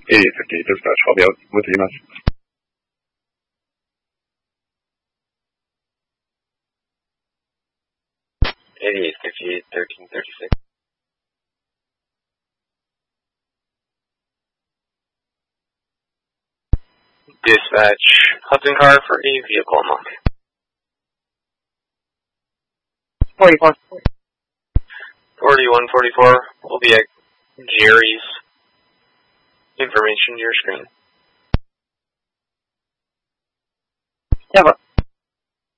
さっきdispatch 報表移ります。 1336. Dispatch, Hudson car for a vehicle amok. 44. 4144 will be at Jerry's. Information to your screen. Yeah, but